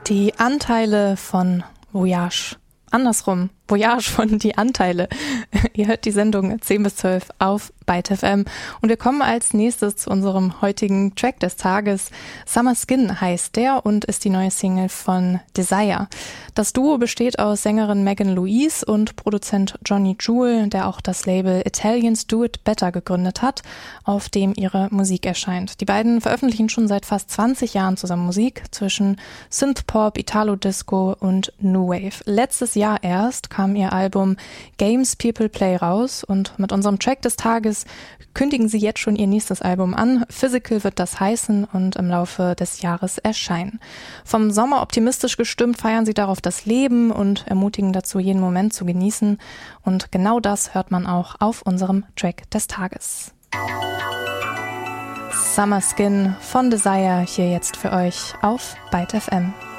Die Anteile von Voyage. Andersrum, Voyage von Die Anteile. Ihr hört die Sendung 10 bis 12 auf Byte FM. Und wir kommen als nächstes zu unserem heutigen Track des Tages. Summer Skin heißt der und ist die neue Single von Desire. Das Duo besteht aus Sängerin Megan Louise und Produzent Johnny Jewel, der auch das Label Italians Do It Better gegründet hat, auf dem ihre Musik erscheint. Die beiden veröffentlichen schon seit fast 20 Jahren zusammen Musik zwischen Synthpop, Italo-Disco und New Wave. Letztes Jahr erst kam ihr Album Games People Play raus und mit unserem Track des Tages kündigen sie jetzt schon ihr nächstes Album an. Physical wird das heißen und im Laufe des Jahres erscheinen. Vom Sommer optimistisch gestimmt feiern sie darauf das Leben und ermutigen dazu, jeden Moment zu genießen. Und genau das hört man auch auf unserem Track des Tages. Summer Skin von Desire hier jetzt für euch auf Byte FM.